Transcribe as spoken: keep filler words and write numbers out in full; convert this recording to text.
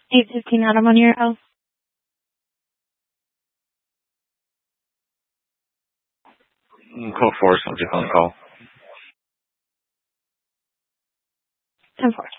eight fifteen Adam on your house. Code four, subject on call. ten four.